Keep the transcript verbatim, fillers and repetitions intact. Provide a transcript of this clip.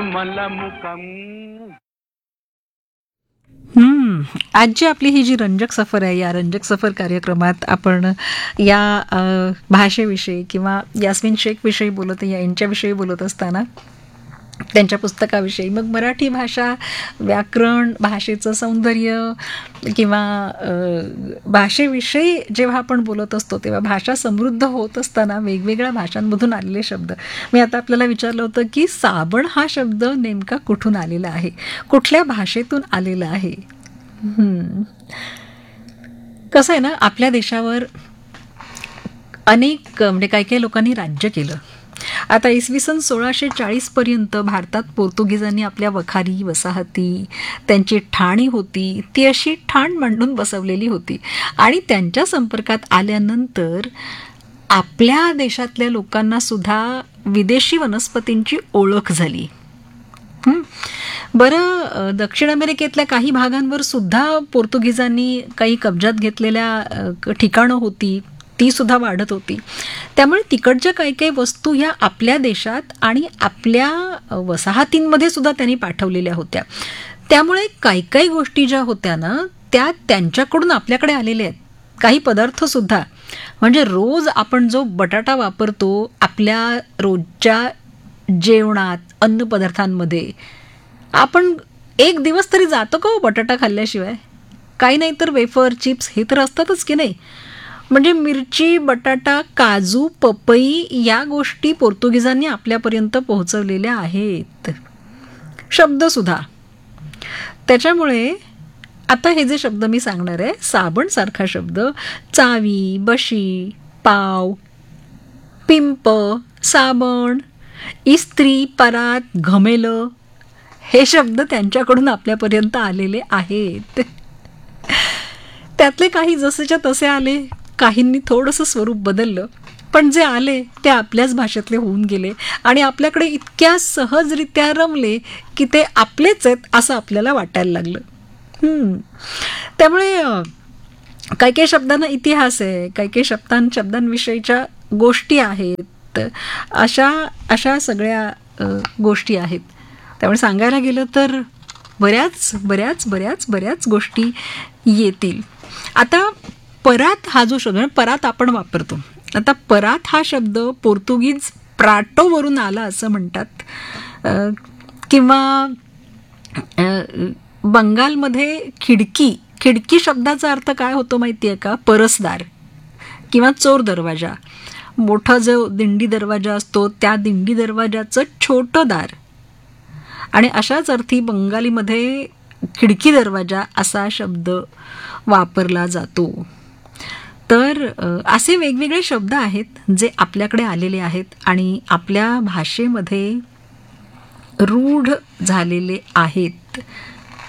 मला मुकाम हम्म. आजची आपली ही जी रंजक सफर आहे, या रंजक सफर कार्यक्रमात आपण या अ, भाषेविषयी किंवा यास्मिन शेखविषयी बोलत या यांच्याविषयी बोलत असताना त्यांच्या पुस्तकाविषयी, मग मराठी भाषा, व्याकरण, भाषेचं सौंदर्य किंवा अ, भाषेविषयी जेव्हा आपण बोलत असतो तेव्हा भाषा समृद्ध होत असताना वेगवेगळ्या भाषांमधून आलेले शब्द, मी आता आपल्याला विचारलं होतं की साबण हा शब्द नेमका कुठून आलेला आहे, कुठल्या भाषेतून आलेला आहे. हम्म. कसं आहे ना, आपल्या देशावर अनेक म्हणजे काही काही लोकांनी राज्य केलं. आता इसवी सन सोळाशे चाळीसपर्यंत भारतात पोर्तुगीजांनी आपल्या वखारी, वसाहती, त्यांची ठाणी होती ती अशी ठाण मांडून बसवलेली होती. आणि त्यांच्या संपर्कात आल्यानंतर आपल्या देशातल्या लोकांना सुद्धा विदेशी वनस्पतींची ओळख झाली. हं. बरं, अ, दक्षिण अमेरिकेतल्या काही भागांवर सुद्धा पोर्तुगीजांनी काही कब्जात घेतलेल्या अ, ठिकाणं होती, ती सुद्धा वाढत होती. त्यामुळे तिकडच्या काही काही वस्तू ह्या आपल्या देशात आणि आपल्या अ, वसाहतींमध्ये सुद्धा त्यांनी पाठवलेल्या होत्या. त्यामुळे काही काही गोष्टी ज्या होत्या ना, त्या त्यांच्याकडून आपल्याकडे आलेल्या आहेत. काही पदार्थ सुद्धा, म्हणजे रोज आपण जो बटाटा वापरतो आपल्या रोजच्या जेवणात, अन्नपदार्थांमध्ये, आपण एक दिवस तरी जातो का हो बटाटा खाल्ल्याशिवाय? काही नाही तर वेफर, चिप्स हे तर असतातच की नाही. म्हणजे मिरची, बटाटा, काजू, पपई या गोष्टी पोर्तुगीजांनी आपल्यापर्यंत पोहोचवलेल्या आहेत. शब्दसुद्धा. त्याच्यामुळे आता हे जे शब्द मी सांगणार आहे, साबण सारखा शब्द, चावी, बशी, पाव, पिंप, साबण, इस्त्री, परात, घमेलं, हे शब्द त्यांच्याकडून आपल्यापर्यंत आलेले आहेत. त्यातले काही जसेच्या तसे आले, काहींनी थोडंसं स्वरूप बदललं, पण जे आले ते आपल्याच भाषेतले होऊन गेले आणि आपल्याकडे इतक्या सहजरित्या रमले की ते आपलेच आहेत असं आपल्याला वाटायला लागलं. हम्म. त्यामुळे अ, काही काही शब्दांना इतिहास आहे, काही काही शब्दां शब्दांविषयीच्या गोष्टी आहेत, अशा अशा सगळ्या अ, गोष्टी आहेत. त्यामुळे सांगायला गेलं तर बऱ्याच बऱ्याच बऱ्याच बऱ्याच गोष्टी येतील. आता परात हा जो शब्द, परात आपण वापरतो, आता परात हा शब्द पोर्तुगीज प्राटोवरून आला असं म्हणतात. अ, किंवा अ, बंगालमध्ये खिडकी, खिडकी शब्दाचा अर्थ काय होतो माहिती आहे का? परसदार किंवा चोर दरवाजा. मोठा जो दिंडी दरवाजा असतो त्या दिंडी दरवाजाचं छोटं दार, आणि अशाच अर्थी बंगालीमध्ये खिडकी दरवाजा असा शब्द वापरला जातो. तर अ, असे वेगवेगळे शब्द आहेत जे आपल्याकडे आलेले आहेत आणि आपल्या भाषेमध्ये रूढ झालेले आहेत.